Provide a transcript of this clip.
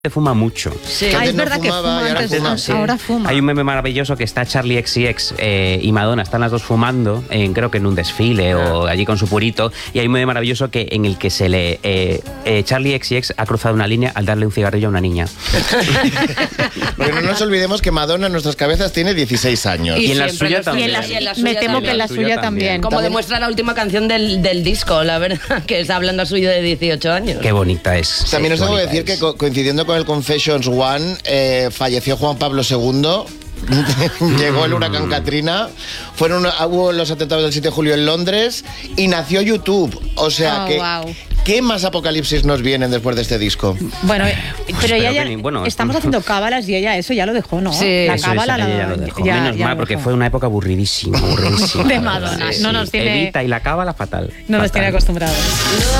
fuma mucho. Sí. Es verdad que fuma, ahora fuma. Hay un meme maravilloso que está Charli XCX y Madonna, están las dos fumando, creo que en un desfile o allí con su purito, y hay un meme maravilloso en el que se le Charli XCX ha cruzado una línea al darle un cigarrillo a una niña. Porque no nos olvidemos que Madonna en nuestras cabezas tiene 16 años. Y en la suya también. Me temo que en la suya también. Como demuestra la última canción del disco, la verdad, que está hablando suyo de 18 años. Qué bonita es. También os tengo que decir que coincidiendo con el Confessions One, falleció Juan Pablo II. Llegó el huracán Katrina, hubo los atentados del 7 de julio en Londres y nació YouTube. O sea ¿qué más apocalipsis nos vienen después de este disco? Bueno, pero ella bueno, estamos haciendo cábalas y ella eso ya lo dejó, ¿no? Sí, la cábala ella ya lo dejó. Menos mal, porque fue una época aburridísima. De Madonna. Sí, No nos tiene... Evita y la cábala fatal. No nos tiene acostumbrados.